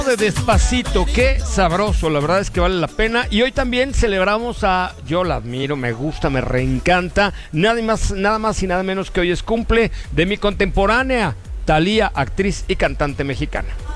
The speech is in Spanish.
De Despacito, qué sabroso, la verdad es que vale la pena. Y hoy también celebramos a, yo la admiro, me gusta, me reencanta, nada más y nada menos que hoy es cumple de mi contemporánea, Thalía, actriz y cantante mexicana.